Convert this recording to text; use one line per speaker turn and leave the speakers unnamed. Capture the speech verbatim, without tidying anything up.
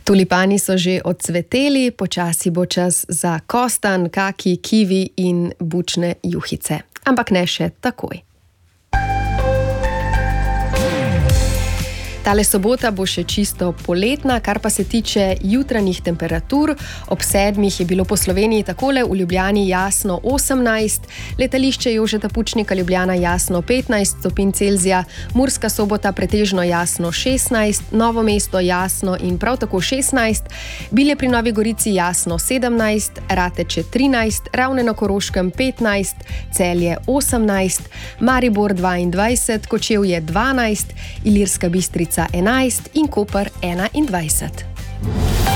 Tulipani so že odcveteli, počasi bo čas za kostanj, kaki, kivi in bučne juhice. Ampak ne še takoj. Tale sobota bo še čisto poletna, kar pa se tiče jutranjih temperatur. Ob sedmih je bilo po Sloveniji takole: v Ljubljani jasno osemnajst, letališče Jožeta Pučnika Ljubljana jasno petnajst stopinj Celzija, Murska Sobota pretežno jasno šestnajst, Novo mesto jasno in prav tako šestnajst, Bilje pri Novi Gorici jasno sedemnajst, Rateče trinajst, Ravne na Koroškem petnajst, Celje osemnajst, Maribor dvaindvajset, Kočevje dvanajst, Ilirska Bistrica enajst in Koper enaindvajset.